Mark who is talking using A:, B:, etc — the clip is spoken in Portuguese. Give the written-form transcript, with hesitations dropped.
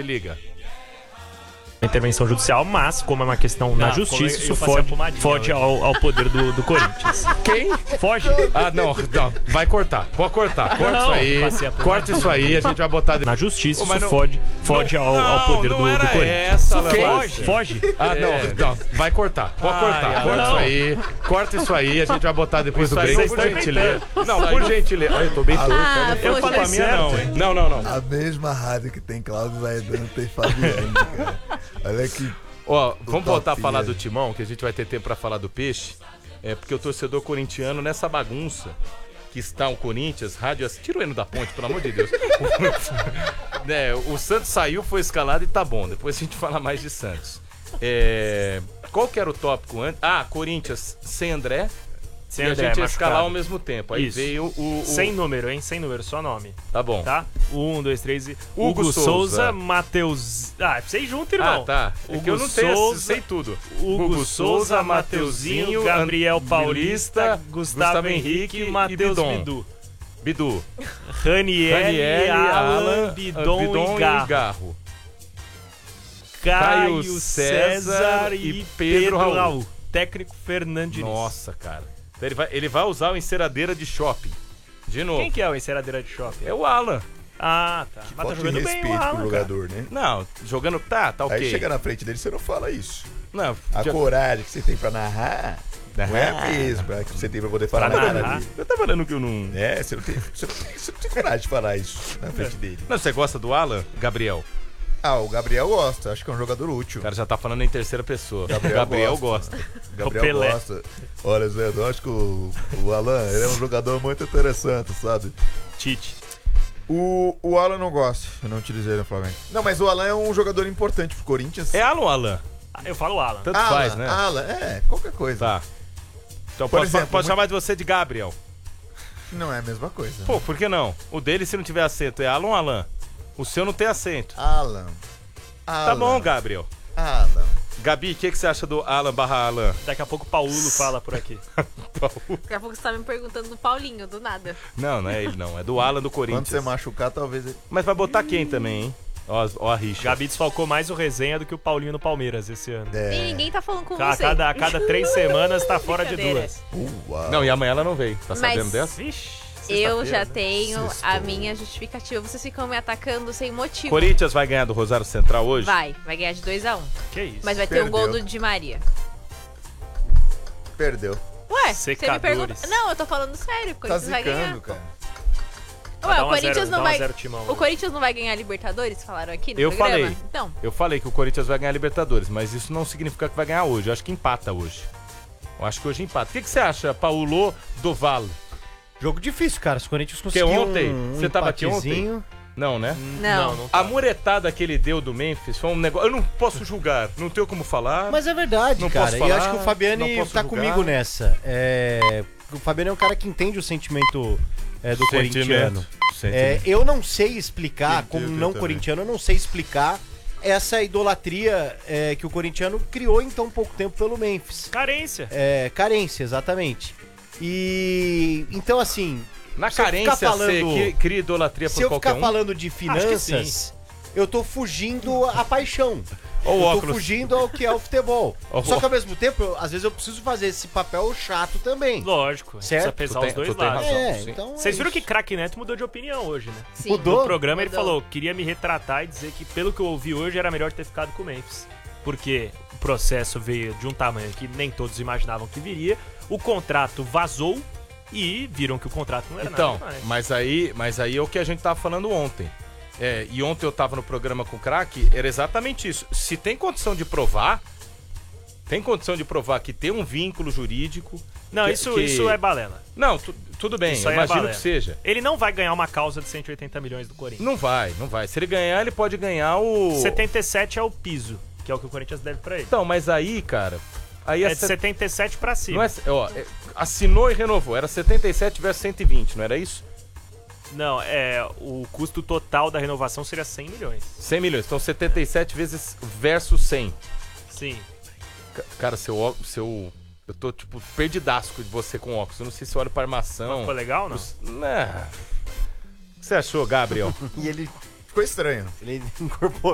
A: Liga.
B: Intervenção judicial, mas como é uma questão na justiça, isso foge ao poder do Corinthians.
A: Quem?
B: Foge.
A: Ah, não, vai cortar. Pode cortar. Corta isso aí. Corta isso aí, a gente vai botar...
B: Na justiça,
A: Mas
B: isso
A: não-
B: foge ao poder do Corinthians.
A: Essa,
B: Foge.
A: Ah, não, vai cortar. Pode cortar. Corta isso aí. Corta isso aí, a gente vai botar depois do break.
B: vocês
A: Por
B: estão
A: gentileza. Não, por gentileza. Olha, eu tô bem torto.
B: Eu falei
A: Culpa minha não, hein? Não.
C: A mesma rádio que tem Cláudio Zaedano tem Fabiano, cara. Olha que...
A: Ó, vamos voltar a falar
C: Topinha.
A: do Timão, que a gente vai ter tempo pra falar do Peixe. É porque o torcedor corintiano, nessa bagunça que está o Corinthians, tira o Eno da ponte, pelo amor de Deus. O Santos saiu, foi escalado e tá bom. Depois a gente fala mais de Santos. Qual que era o tópico antes? Ah, Corinthians sem André.
B: Sem
A: e
B: André,
A: a gente ia
B: machucado.
A: escalar ao mesmo tempo. Aí
B: Isso.
A: veio o...
B: Sem número, hein? Sem número, só nome.
A: Tá bom.
B: Tá? 1, 2, 3 e...
A: Hugo
B: Hugo
A: Souza.
B: Souza, Matheus... Ah, vocês juntos, irmão.
A: Ah, tá. É que eu não sei tudo.
B: Hugo Souza, Mateuzinho, Gabriel Paulista, Gustavo Henrique, Matheus
A: Bidon.
B: Bidu.
A: Bidu.
B: Ranieri, Alan, Bidon e Garro. Caio César e Pedro Raul. Técnico Fernando Diniz.
A: Nossa, cara. Então ele vai usar o enceradeira de shopping. De novo.
B: Quem que é o enceradeira de shopping?
A: É o Alan.
B: Ah, tá. Mas tá
C: Falta de
B: jogando bem o
C: respeito
B: Alan,
C: pro
B: cara.
C: jogador, né?
A: Não, jogando... Tá ok.
C: Aí chega na frente dele, você não fala isso.
A: Não,
C: A coragem que você tem pra narrar não é a mesma que você tem pra poder falar
B: Pra
C: nada
B: narrar?
C: ali.
A: eu tava falando que eu não...
C: Você não tem coragem de falar isso na frente dele.
A: Não, você gosta do Alan, Gabriel?
C: Ah, o Gabriel gosta, acho que é um jogador útil.
A: O cara já tá falando em terceira pessoa.
C: Gabriel
A: gosta.
C: O
B: O
C: Gabriel
B: Pelé.
C: gosta. Olha, Zé, eu acho que o Alan ele é um jogador muito interessante, sabe?
B: Tite.
C: O Alan não gosta, eu não utilizei no Flamengo. Não, mas o Alan é um jogador importante pro Corinthians.
A: É Alan ou Alan?
B: Eu falo Alan.
A: Tanto
C: Alan,
A: faz, né?
C: Alan, qualquer coisa.
A: Tá. Então
C: Por
A: posso
C: exemplo,
A: chamar de você de Gabriel.
C: Não é a mesma coisa.
A: Pô, por que não? O dele, se não tiver acento, é Alan ou Alan? O seu não tem acento.
C: Alan.
A: Tá bom, Gabriel.
C: Alan.
A: Gabi, o que você acha do Alan/Alan?
B: Daqui a pouco o Paulo fala por aqui.
D: Daqui a pouco você tá me perguntando do Paulinho, do nada.
A: Não é ele não. É do Alan do
C: Quando você
A: Corinthians.
C: machucar, talvez...
A: Mas vai botar quem também, hein? Ó a rixa.
B: Gabi desfalcou mais o resenha do que o Paulinho no Palmeiras esse ano.
D: E ninguém tá falando com você.
B: A cada 3 semanas tá fora de
D: Brincadeira.
B: 2.
C: Uau.
A: Não, e amanhã ela não veio. Tá sabendo
D: Mas-
A: dessa?
B: Vixe.
D: Eu já
B: sexta-feira, né?
D: tenho
C: Sextou.
D: a minha justificativa. Vocês ficam me atacando sem motivo.
A: Corinthians vai ganhar do Rosário Central hoje?
D: Vai ganhar de 2-1.
B: Que isso?
D: Mas vai ter um gol
C: Perdeu.
D: do Di Maria.
C: Perdeu.
D: Ué, você me
B: Secadores.
D: pergunta. Não, eu tô falando sério. O
C: Tá
D: Corinthians vai ganhar.
C: zicando, cara.
D: Ué,
B: Dá
D: o
B: 1 a 0,
D: Corinthians não
B: dá 1 a
D: vai.
B: 0 Timão.
D: O Corinthians não vai ganhar a Libertadores? Falaram aqui no
A: Eu
D: programa?
A: falei.
D: Então,
A: Eu falei que o Corinthians vai ganhar a Libertadores, mas isso não significa que vai ganhar hoje. Eu acho que empata hoje. Eu acho que hoje empata. O que você acha, Paulo Doval?
E: Jogo difícil, cara. Se o Corinthians
A: Porque
E: conseguir
A: ontem,
E: um
A: você tava aqui ontem?
E: empatezinho-
A: Não, né?
D: não.
A: A muretada que ele deu do Memphis foi um negócio... Eu não posso julgar, não tenho como falar.
E: Mas é verdade,
A: Não
E: cara.
A: posso
E: E
A: falar,
E: eu acho que o
A: não
E: Fabiani
A: posso
E: tá
A: julgar.
E: comigo nessa. O Fabiani é um cara que entende o sentimento do corintiano. Eu não sei explicar, como
C: Entendi
E: não
C: também.
E: corintiano, eu não sei explicar essa idolatria que o corintiano criou em tão pouco tempo pelo Memphis.
B: Carência.
E: Carência, exatamente. E então, assim,
A: Na
E: se eu ficar
A: carência,
E: falando-
A: você cria idolatria
E: se
A: por
E: eu
A: qualquer
E: ficar
A: um?
E: falando de finanças, eu tô fugindo à paixão.
A: Ou
E: Eu tô
A: óculos.
E: fugindo ao que é o futebol.
A: Ó,
E: Só que ao mesmo tempo, às vezes eu preciso fazer esse papel chato também.
B: Lógico.
E: Certo.
B: Precisa pesar
A: Tu
B: os dois
A: tem
B: lados.
A: razão. Sim.
E: Então
B: Vocês
E: é
B: viram
E: isso.
B: que Craque Neto mudou de opinião hoje, né?
D: Sim.
E: Mudou?
B: No programa ele
D: Mudou.
B: falou, queria me retratar e dizer que pelo que eu ouvi hoje era melhor ter ficado com o Memphis. Porque o processo veio de um tamanho que nem todos imaginavam que viria, o contrato vazou e viram que o contrato não era
A: Então,
B: nada demais.
A: mas aí é o que a gente tava falando ontem. E ontem eu tava no programa com o Craque, era exatamente isso. Se tem condição de provar que tem um vínculo jurídico...
B: Não,
A: que-
B: isso é balela.
A: Não, tudo bem,
B: Isso
A: eu
B: aí é
A: imagino
B: balela.
A: que seja.
B: Ele não vai ganhar uma causa de 180 milhões do Corinthians.
A: Não vai. Se ele ganhar, ele pode ganhar o...
B: 77 é o piso, que é o que o Corinthians deve pra ele.
A: Então, mas aí, cara... Aí
B: É de
A: essa-
B: 77 pra cima.
A: não é, assinou e renovou. Era 77 versus 120, não era isso?
B: Não, o custo total da renovação seria 100 milhões.
A: 100 milhões. Então 77 vezes versus 100.
B: Sim.
A: Cara, seu... Eu tô, tipo, perdidaço de você com óculos. Eu não sei se eu olho pra armação.
B: Ficou legal ou não?
A: O que você achou, Gabriel?
E: E ele
C: Ficou estranho.
E: incorporou.